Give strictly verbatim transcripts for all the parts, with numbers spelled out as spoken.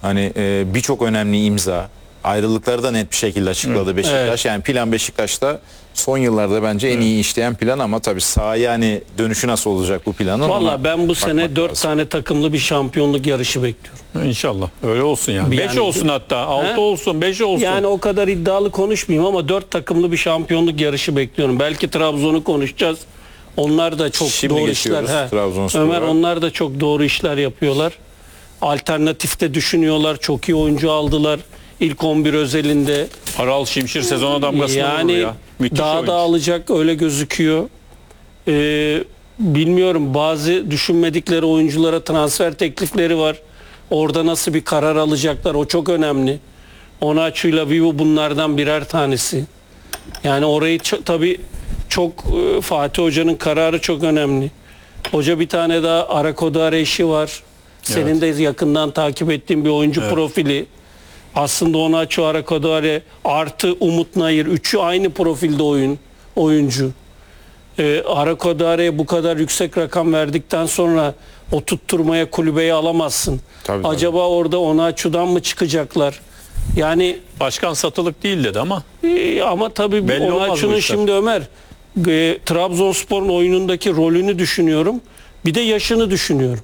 Hani e, birçok önemli imza. Ayrılıkları da net bir şekilde açıkladı Hı. Beşiktaş. Evet. Yani plan Beşiktaş'ta son yıllarda bence en iyi işleyen plan ama tabii sahaya hani dönüşü nasıl olacak bu planın? Valla ben bu sene dört tane takımlı bir şampiyonluk yarışı bekliyorum. İnşallah öyle olsun yani. beş yani, olsun hatta altı olsun beş olsun. Yani o kadar iddialı konuşmayayım ama dört takımlı bir şampiyonluk yarışı bekliyorum. Belki Trabzon'u konuşacağız. Onlar da çok Şimdi doğru işler. Ömer onlar da çok doğru işler yapıyorlar. Alternatifte düşünüyorlar. Çok iyi oyuncu aldılar. İlk on bir özelinde. Aral Şimşir sezona damgasını yani vurdu ya. Müthiş daha oyuncu. da alacak öyle gözüküyor. Ee, bilmiyorum bazı düşünmedikleri oyunculara transfer teklifleri var. Orada nasıl bir karar alacaklar o çok önemli. Onaçu'yla Vivo bunlardan birer tanesi. Yani orayı tabii çok e, Fatih Hoca'nın kararı çok önemli. Hoca bir tane daha Arakodare işi var. Senin evet. de yakından takip ettiğin bir oyuncu evet. profili. Aslında Onaçu, Arakodare artı Umut Nayır üçü aynı profilde oyun oyuncu. Ee, Arakodare'ye bu kadar yüksek rakam verdikten sonra o tutturmaya kulübeyi alamazsın. Tabii, Acaba tabii. orada Onaçu'dan mı çıkacaklar? Yani başkan satılık değil dedi ama. E, ama tabii Onaçu'nun şimdi Ömer e, Trabzonspor'un oyunundaki rolünü düşünüyorum. Bir de yaşını düşünüyorum.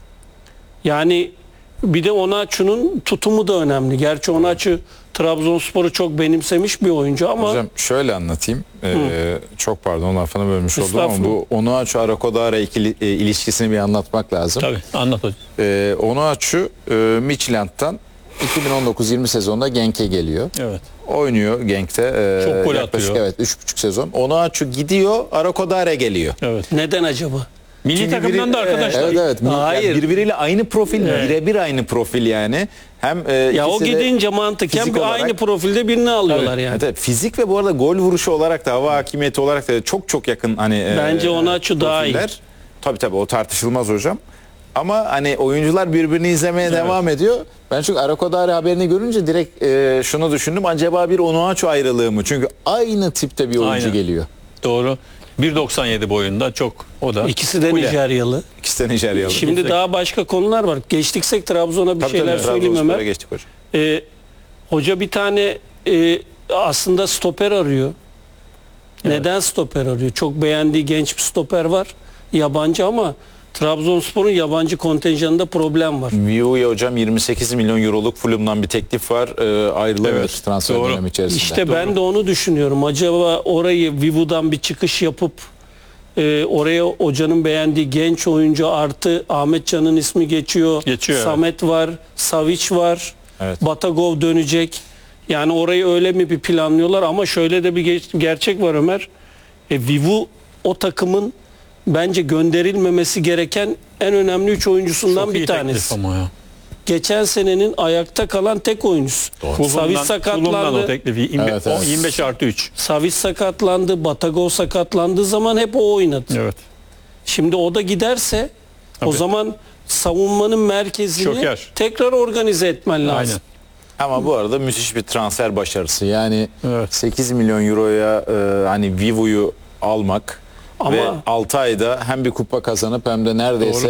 Yani bir de Onaçu'nun tutumu da önemli. Gerçi Onaçu Trabzonspor'u çok benimsemiş bir oyuncu ama... Hocam şöyle anlatayım. Ee, çok pardon lafını bölmüş oldum ama bu Onaçu Arakodare ikili, e, ilişkisini bir anlatmak lazım. Tabii anlat hocam. Ee, Onaçu e, Midtjylland'dan iki bin on dokuz yirmi sezonunda Genk'e geliyor. Evet. Oynuyor Genk'te. E, çok gol yaklaşık, atıyor. Evet üç buçuk sezon. Onaçu gidiyor Arakodare geliyor. Evet. Neden acaba? Milli Çünkü takımdan biri, da arkadaşlar. Evet evet. Hayır. Yani birbiriyle aynı profil, evet. birebir aynı profil yani. Hem e, ya o gidince mantıken bir aynı profilde birini alıyorlar evet. yani. Evet, fizik ve bu arada gol vuruşu olarak da hava hakimiyeti olarak da çok çok yakın hani. Bence e, Onaçu daha iyi. Tabii tabii o tartışılmaz hocam. Ama hani oyuncular birbirini izlemeye evet. devam ediyor. Ben çünkü Arakodare haberini görünce direkt e, şunu düşündüm. Acaba bir Onaçu ayrılığı mı? Çünkü aynı tipte bir oyuncu Aynen. geliyor. Doğru. bir doksan yedi boyunda çok o da. İkisi de Kule. Nijeryalı. İkisi de Nijeryalı. Şimdi Geçtik. daha başka konular var. Geçtiksek Trabzon'a bir tabii şeyler tabii, söyleyeyim Ömer. Geçtik hocam. Ee, hoca bir tane e, aslında stoper arıyor. Evet. Neden stoper arıyor? Çok beğendiği genç bir stoper var. Yabancı ama Trabzonspor'un yabancı kontenjanında problem var. Viu'ya hocam yirmi sekiz milyon euroluk Fulham'dan bir teklif var. E, ayrılabilir evet, transfer dönemi içerisinde. İşte Doğru. ben de onu düşünüyorum. Acaba orayı Viu'dan bir çıkış yapıp e, oraya hocanın beğendiği genç oyuncu artı Ahmet Can'ın ismi geçiyor. geçiyor Samet evet. var. Savic var. Evet. Batagov dönecek. Yani orayı öyle mi bir planlıyorlar ama şöyle de bir gerçek var Ömer. E, Viu o takımın bence gönderilmemesi gereken en önemli üç oyuncusundan Çok bir tanesi. Ama ya. Geçen senenin ayakta kalan tek oyuncusu. Savic sakatlandı. O teklifi evet, evet. yirmi beş artı üç. Savic sakatlandı. Batagov sakatlandığı zaman hep o oynadı. Evet. Şimdi o da giderse Tabii. o zaman savunmanın merkezini Çöker. tekrar organize etmen lazım. Aynen. Ama bu arada müthiş bir transfer başarısı. Yani evet. sekiz milyon euroya e, hani Vivo'yu almak ama, ve altı ayda hem bir kupa kazanıp hem de neredeyse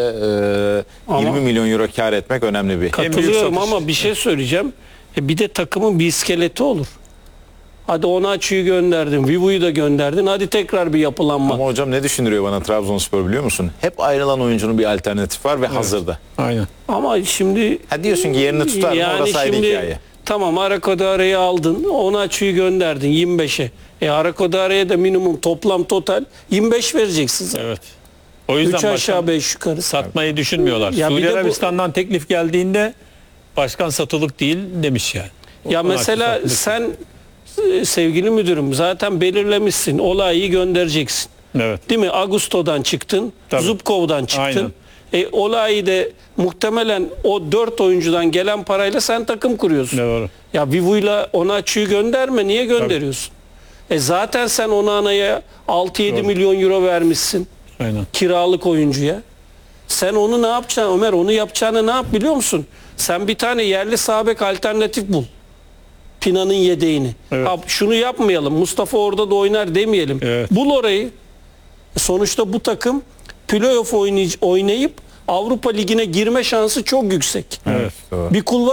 e, yirmi milyon euro kar etmek önemli bir. Katılıyorum ama bir şey söyleyeceğim. E, bir de takımın bir iskeleti olur. Hadi Onaçu'yu gönderdin, Vivo'yu da gönderdin. Hadi tekrar bir yapılanma. Ama hocam ne düşündürüyor bana Trabzonspor biliyor musun? Hep ayrılan oyuncunun bir alternatif var ve evet. hazırda. Aynen. Ama şimdi ha diyorsun ki yerini tutar mı? yani Orası ayrı hikaye. Tamam Arakodare'yi aldın, Onaçu'yu gönderdin yirmi beşe. E Arakodare'ye de minimum toplam total yirmi beş vereceksin zaten. Evet. O yüzden üç aşağı beş yukarı. Satmayı düşünmüyorlar. Ya Suudi Arabistan'dan bu... teklif geldiğinde başkan satılık değil demiş yani. Ya o mesela sen sevgili müdürüm zaten belirlemişsin. Olayı göndereceksin. Evet. Değil mi? Augusto'dan çıktın. Tabii. Zubkov'dan çıktın. Aynen. E, olayı da muhtemelen o dört oyuncudan gelen parayla sen takım kuruyorsun. Doğru. Ya Vivo'yla Onaçu'yu gönderme. Niye gönderiyorsun? Tabii. E zaten sen Onana'ya altı yedi milyon euro vermişsin. Aynen. Kiralık oyuncuya. Sen onu ne yapacaksın Ömer? Onu yapacağını ne yap biliyor musun? Sen bir tane yerli sağ bek alternatif bul. Pina'nın yedeğini. Evet. Abi şunu yapmayalım. Mustafa orada da oynar demeyelim. Evet. Bul orayı. Sonuçta bu takım playoff oynayıp Avrupa Ligi'ne girme şansı çok yüksek. Evet. Bir kulvar